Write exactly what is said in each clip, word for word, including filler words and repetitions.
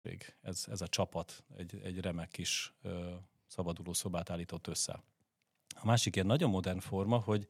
Ez, ez a csapat egy, egy remek kis ö, szabaduló szobát állított össze. A másik ilyen nagyon modern forma, hogy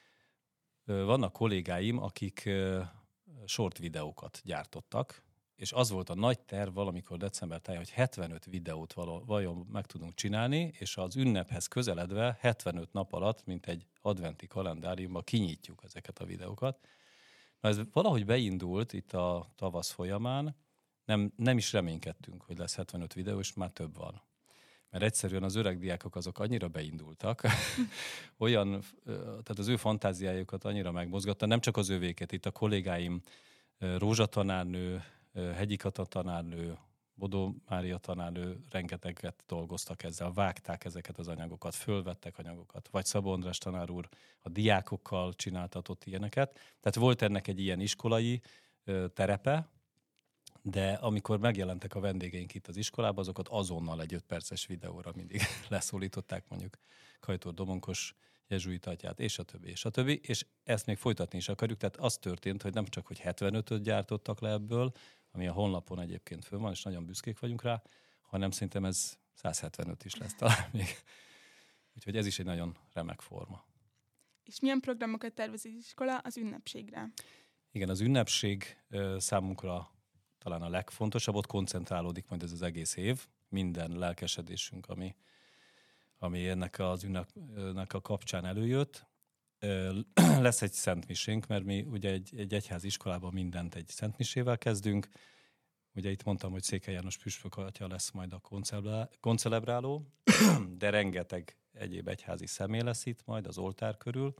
ö, vannak kollégáim, akik ö, short videókat gyártottak, és az volt a nagy terv valamikor december táján, hogy hetvenöt videót val- vajon meg tudunk csinálni, és az ünnephez közeledve hetvenöt nap alatt, mint egy adventi kalendáriumban kinyitjuk ezeket a videókat. Na ez valahogy beindult itt a tavasz folyamán, nem, nem is reménykedtünk, hogy lesz hetvenöt videó, és már több van. Mert egyszerűen az öreg diákok azok annyira beindultak, olyan, tehát az ő fantáziájukat annyira megmozgatta, nem csak az övéket, itt a kollégáim, Rózsa tanárnő, Hegyi Kata tanárnő, Bodó Mária tanárnő rengeteget dolgoztak ezzel, vágták ezeket az anyagokat, fölvettek anyagokat, vagy Szabó András tanár úr a diákokkal csináltatott ilyeneket. Tehát volt ennek egy ilyen iskolai terepe, de amikor megjelentek a vendégeink itt az iskolában, azokat azonnal egy öt perces videóra mindig leszólították, mondjuk Kajtór Domonkos jezsuita atyát, és a többi, és a többi, és ezt még folytatni is akarjuk, tehát az történt, hogy nem csak, hogy hetvenötöt gyártottak le ebből, ami a honlapon egyébként fönn van, és nagyon büszkék vagyunk rá, hanem szerintem ez száz hetvenöt is lesz talán még. Úgyhogy ez is egy nagyon remek forma. És milyen programokat tervez az iskola az ünnepségre? Igen, az ünnepség számunkra talán a legfontosabb, ott koncentrálódik majd ez az egész év, minden lelkesedésünk, ami, ami ennek az ünnepnek a kapcsán előjött. Lesz egy szentmisénk, mert mi ugye egy, egy egyházi iskolában mindent egy szentmisével kezdünk. Ugye itt mondtam, hogy Székely János püspök atya lesz majd a koncelebráló, de rengeteg egyéb egyházi személy lesz itt majd az oltár körül.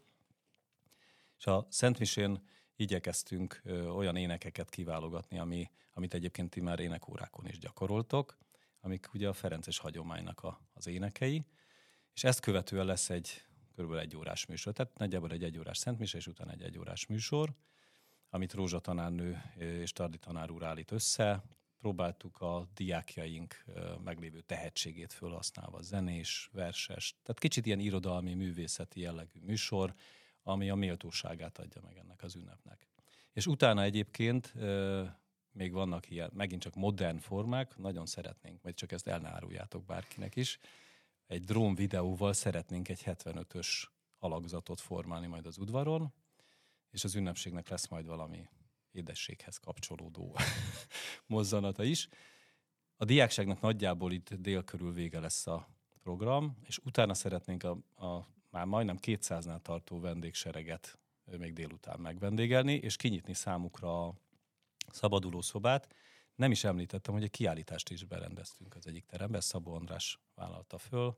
És a szentmisén igyekeztünk ö, olyan énekeket kiválogatni, ami, amit egyébként ti már énekórákon is gyakoroltok, amik ugye a ferences hagyománynak a, az énekei, és ezt követően lesz egy kb. egy órás műsor, tehát nagyjából egy egyórás szentmise, és utána egy egyórás műsor, amit Rózsa tanárnő és Tardi tanár úr állít össze. Próbáltuk a diákjaink meglévő tehetségét felhasználva, zenés, verses, tehát kicsit ilyen irodalmi, művészeti jellegű műsor, ami a méltóságát adja meg ennek az ünnepnek. És utána egyébként euh, még vannak ilyen, megint csak modern formák, nagyon szeretnénk, majd csak ezt el ne áruljátok bárkinek is, egy drón videóval szeretnénk egy hetvenötös alakzatot formálni majd az udvaron, és az ünnepségnek lesz majd valami édességhez kapcsolódó mozzanata is. A diákságnak nagyjából itt dél körül vége lesz a program, és utána szeretnénk a, a már majdnem kétszáznál tartó vendégsereget még délután megvendégelni, és kinyitni számukra a szabaduló szobát. Nem is említettem, hogy egy kiállítást is berendeztünk az egyik teremben, Szabó András vállalta föl.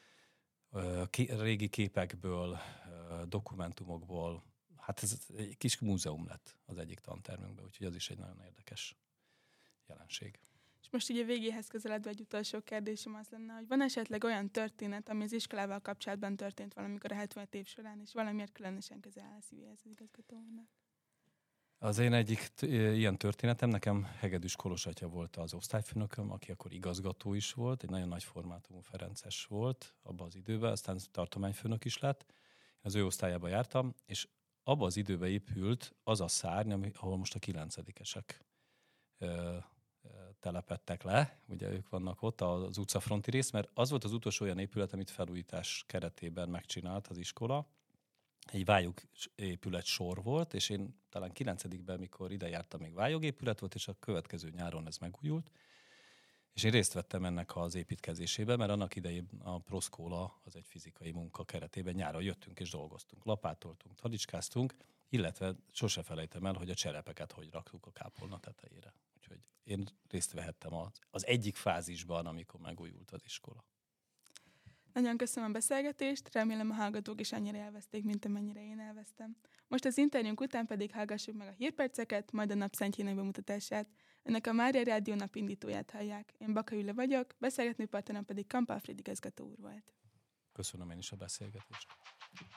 Régi képekből, dokumentumokból, hát ez egy kis múzeum lett az egyik tantermünkben, úgyhogy az is egy nagyon érdekes jelenség. És most így a végéhez közeledve egy utolsó kérdésem az lenne, hogy van esetleg olyan történet, ami az iskolával kapcsolatban történt valamikor a hetvenöt év során, és valamiért különösen közel áll a szívéhez az igazgatónak? Az én egyik t- ilyen történetem, nekem Hegedűs Kolos atya volt az osztályfőnököm, aki akkor igazgató is volt, egy nagyon nagy formátumú ferences volt abban az időben, aztán tartományfőnök is lett. Én az ő osztályába jártam, és abban az időben épült az a szárny, ami, ahol most a kilencedikesek ö, telepettek le, ugye ők vannak ott, az utcafronti rész, mert az volt az utolsó olyan épület, amit felújítás keretében megcsinált az iskola. Egy vályog épület sor volt, és én talán kilencedikben, mikor ide jártam, még vályogépület volt, és a következő nyáron ez megújult. És én részt vettem ennek az építkezésében, mert annak idején a Proszkóla, az egy fizikai munka keretében nyáron jöttünk és dolgoztunk, lapátoltunk, talicskáztunk, illetve sose felejtem el, hogy a cserepeket hogy raktuk a kápolna tetejére. Úgyhogy én részt vehettem az, az egyik fázisban, amikor megújult az iskola. Nagyon köszönöm a beszélgetést, remélem a hallgatók is annyira élvezték, mint amennyire én élveztem. Most az interjúnk után pedig hallgassuk meg a hírperceket, majd a napszentjének bemutatását. Önök a Mária Rádió napindítóját hallják. Én Baka Júlia vagyok, beszélgető partnerem pedig Kampa Alfred igazgató úr volt. Köszönöm én is a beszélgetést.